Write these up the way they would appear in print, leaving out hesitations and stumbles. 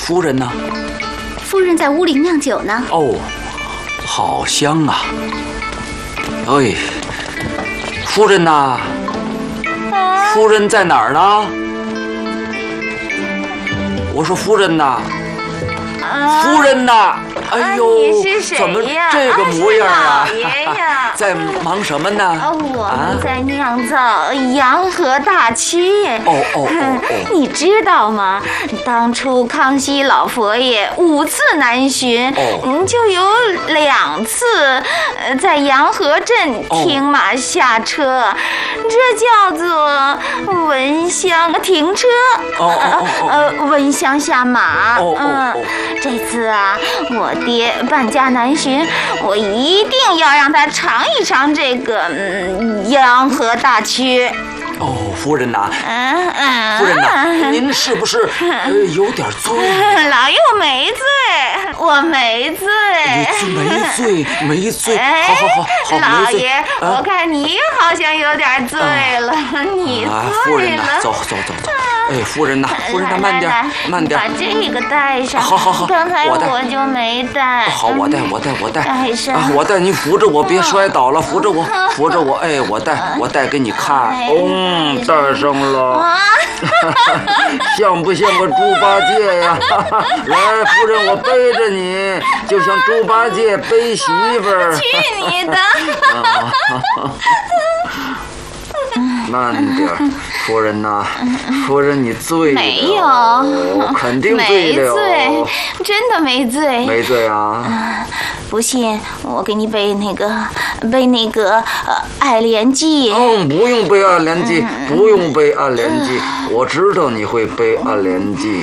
夫人呢？ 夫人在屋里酿酒呢。 哦，好香啊！哎，夫人呐，夫人在哪儿呢？我说夫人呐，夫人呐！哎呦， 你是谁呀？ 怎么这个模样啊？ 是老爷呀！ 在忙什么呢？ 我们在酿造洋河大曲。你知道吗？当初康熙老佛爷5次南巡，就有2次在洋河镇停马下车，这叫做闻香停车。闻香下马。这次啊，我爹半家南巡，我一定要让他尝一尝这个洋河大曲。 夫人呐，夫人呐，您是不是有点醉？ 老爷，我没醉，我没醉。没醉。好， 老爷，我看你好像有点醉了，你醉了。 夫人呐，走。哎，夫人呐，慢点， 把这个带上。 好， 刚才我就没带。 好，我带。 带上。 我带，你扶着我，别摔倒了，扶着我。哎，我带给你看。带上了。像不像个猪八戒呀？来，夫人，我背着你，就像猪八戒背媳妇儿。 去你的！ 慢点，夫人呐，夫人你醉了？ 没有， 肯定醉了。 没醉，真的没醉。 没醉啊？ 不信，我给你背那个爱莲记。 不用背爱莲记，不用背爱莲记，我知道你会背爱莲记。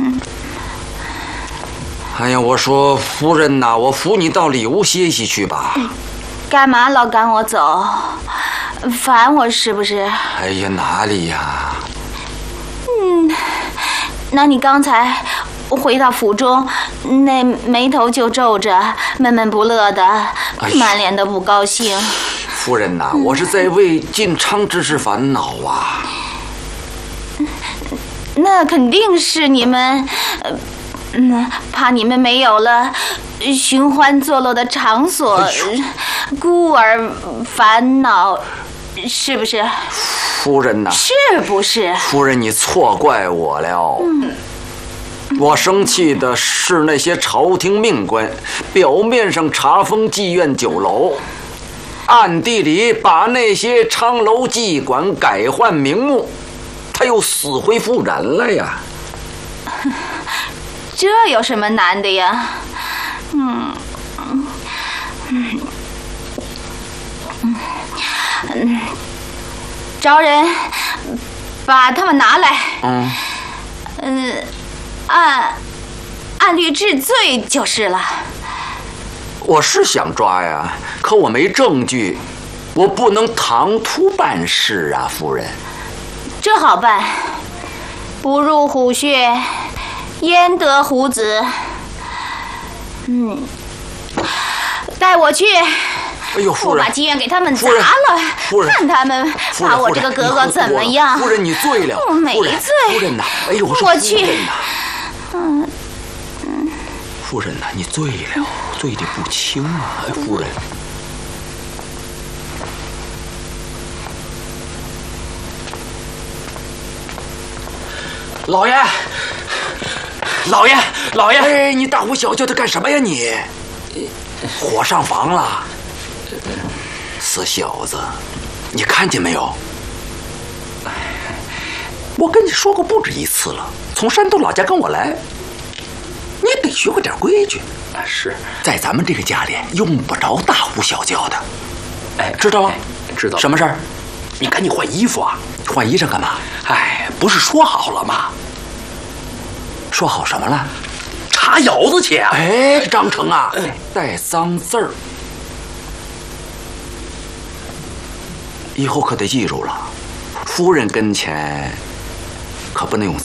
哎呀，我说夫人呐，我扶你到里屋歇息去吧。 干嘛老赶我走？烦我是不是？ 哎呀，哪里呀？ 那你刚才回到府中，那眉头就皱着，闷闷不乐的，满脸的不高兴。 夫人呐，我是在为晋昌之事烦恼啊。 那肯定是你们，怕你们没有了寻欢作乐的场所，故而烦恼，是不是？ 夫人呐， 是不是？ 夫人，你错怪我了。我生气的是那些朝廷命官，表面上查封妓院酒楼，暗地里把那些昌楼妓馆改换名目，他又死灰复燃了呀。 这有什么难的呀？找人把他们拿来。按律治罪就是了。 我是想抓呀，可我没证据，我不能唐突办事啊，夫人。 这好办，不入虎穴，焉得虎子？带我去。 哎呦，夫人！ 我把妓院给他们砸了，看他们把我这个格格怎么样？ 夫人，你醉了。 我没醉。 夫人呐，哎呦， 我去。 夫人呐，你醉了，醉得不轻啊，夫人。老爷，老爷！哎，你大呼小叫的干什么呀你？火上房了。死小子，你看见没有？我跟你说过不止一次了，从山东老家跟我来，你得学会点规矩。是，在咱们这个家里用不着大呼小叫的。哎，知道吗？知道。什么事儿？你赶紧换衣服啊！换衣裳干嘛？哎，不是说好了吗？说好什么了？查窑子去啊！哎，张成啊，带脏字儿。以后可得记住了，夫人跟前可不能用